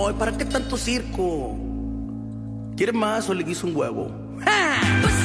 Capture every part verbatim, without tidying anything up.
voy. ¿Para qué tanto circo? ¿Quieres más o le guiso un huevo? ¡Ah!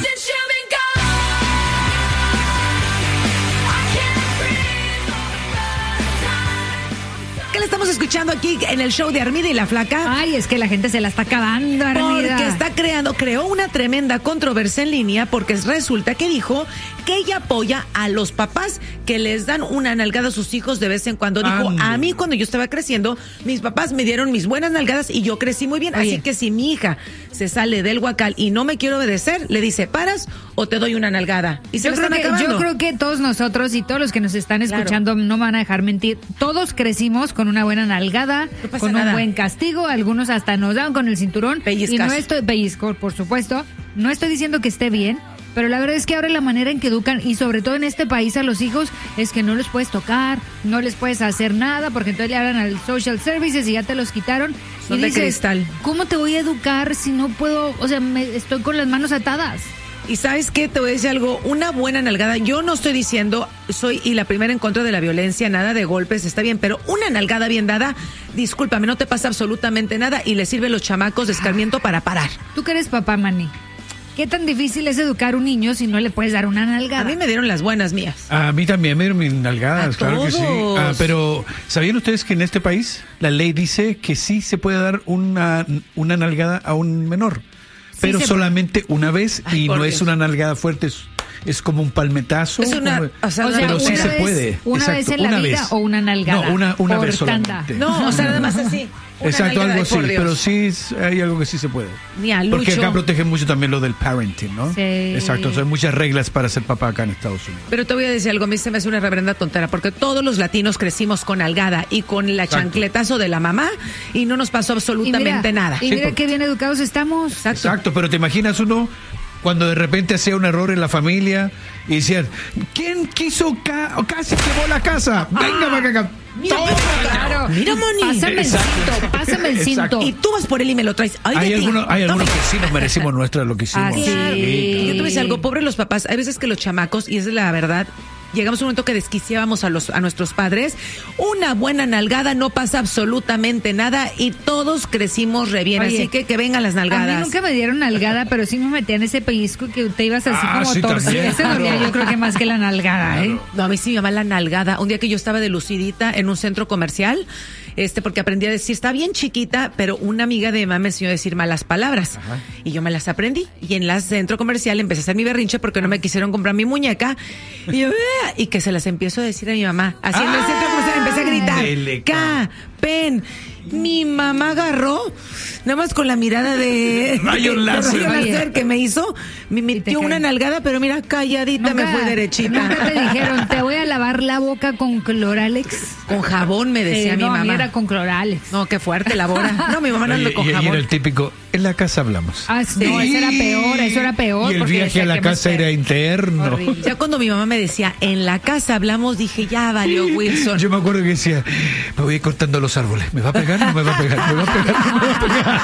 ¿Qué le estamos escuchando aquí en el show de Armida y la Flaca? Ay, es que la gente se la está acabando, Armida. Porque está creando, creó una tremenda controversia en línea porque resulta que dijo que ella apoya a los papás que les dan una nalgada a sus hijos de vez en cuando. Dijo, Ande. a mí cuando yo estaba creciendo, mis papás me dieron mis buenas nalgadas y yo crecí muy bien. Oye. Así que si mi hija se sale del huacal y no me quiere obedecer, le dice, ¿paras o te doy una nalgada? Y se Yo le creo, están que, acabando. yo creo que todos nosotros y todos los que nos están escuchando Claro. no me van a dejar mentir. Todos crecimos con una buena nalgada, No pasa con nada. un buen castigo. Algunos hasta nos dan con el cinturón. Pellizcas. Y no estoy, pellizco, por supuesto. No estoy diciendo que esté bien, pero la verdad es que ahora la manera en que educan, y sobre todo en este país a los hijos, es que no les puedes tocar, no les puedes hacer nada, porque entonces le hablan al social services y ya te los quitaron. Son y de dices, cristal. ¿cómo te voy a educar si no puedo? O sea, me, estoy con las manos atadas. Y ¿sabes qué? Te voy a decir algo, una buena nalgada, yo no estoy diciendo, soy y la primera en contra de la violencia, nada de golpes, está bien, pero una nalgada bien dada, discúlpame, no te pasa absolutamente nada y le sirve a los chamacos de escarmiento para parar. Tú que eres papá, Manny, ¿qué tan difícil es educar a un niño si no le puedes dar una nalgada? A mí me dieron las buenas mías. A mí también me dieron mis nalgadas, A claro que sí. todos. Ah, pero, ¿sabían ustedes que en este país la ley dice que sí se puede dar una, una nalgada a un menor? Pero se solamente una vez. Ay, Y por no Dios. es una nalgada fuerte, es, es como un palmetazo. Es una- como- o sea, O sea, pero sí una se vez- puede. ¿Una Exacto, vez en la una vida vez. o una nalgada? No, una, una Por vez tanda. solamente. No, o sea, nada más así. Una Exacto, nalgada, algo ay, por así, Dios. pero sí es- hay algo que sí se puede. Ni a Porque Lucho. acá protegen mucho también lo del parenting, ¿no? Sí. Exacto, o sea, hay muchas reglas para ser papá acá en Estados Unidos. Pero te voy a decir algo, a mí se me hace una reverenda tontera, porque todos los latinos crecimos con nalgada y con la Exacto. chancletazo de la mamá y no nos pasó Y absolutamente mira, nada. Y Sí, mira porque- qué bien educados estamos. Exacto. Exacto, pero te imaginas uno cuando de repente hacía un error en la familia y decían, ¿quién quiso ca casi quemó la casa? Venga, para acá. Mira, Toma. Claro. Mira, Moni. Pásame el Exacto. cinto, pásame el Exacto. cinto. Y tú vas por él y me lo traes. Ay, Hay de ti. algunos, hay No algunos me- que sí nos merecimos nuestra lo que hicimos. Ah, sí. Claro. Sí. Yo te voy a decir algo, pobre los papás. Hay veces que los chamacos, y esa es la verdad, llegamos a un momento que desquiciábamos a los a nuestros padres. Una buena nalgada no pasa absolutamente nada y todos crecimos re bien. Oye, así que que vengan las A mí nalgadas. nunca me dieron nalgada, pero sí me metían ese pellizco que te ibas así Ah, como sí, torcido. también, Ese dolía claro. yo creo que más que la nalgada, ¿eh? No, a mí sí me llama la nalgada. Un día que yo estaba de lucidita en un centro comercial, este, porque aprendí a decir, está bien chiquita, pero una amiga de mamá me enseñó a decir malas palabras. Ajá. Y yo me las aprendí. Y en el centro comercial empecé a hacer mi berrinche porque no me quisieron comprar mi muñeca. Y yo, "Ah", y que se las empiezo a decir a mi mamá. Así en el centro comercial empecé a gritar, Dele, K, pen. Mi mamá agarró, nada más con la mirada de Rayo de- de láser. rayo Oye. láser que me hizo, me te metió una cae. nalgada, pero mira, calladita me fue derechita. Nunca te dijeron, te voy a lavar la boca con cloralex. Con jabón, me decía Eh, mi no, a mí mamá. era con cloralex. No, qué fuerte la bora. No, mi mamá no anda Oye, con y, y jabón. era el típico, en la casa hablamos. Ah, no, eso era peor, eso era peor. Y el porque viaje decía a la que casa me- era interno. Horrible. Ya cuando mi mamá me decía, en la casa hablamos, dije, ya valió Wilson. Yo me acuerdo que decía, me voy a ir cortando los árboles. ¿Me va a pegar? No me va a pegar. ¿Me va a pegar? No me va a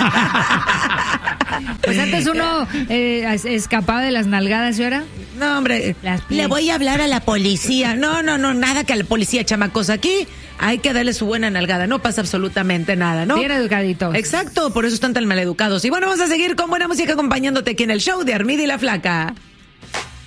pegar. Pues antes uno eh, es- escapaba de las nalgadas, ¿y ahora? No, hombre, Las le play. voy a hablar a la policía. No, no, no, nada que a la policía, chamacos. Aquí hay que darle su buena nalgada. No pasa absolutamente nada, ¿no? Bien educaditos. Exacto, por eso están tan maleducados. Y bueno, vamos a seguir con buena música acompañándote aquí en el show de Armida y la Flaca.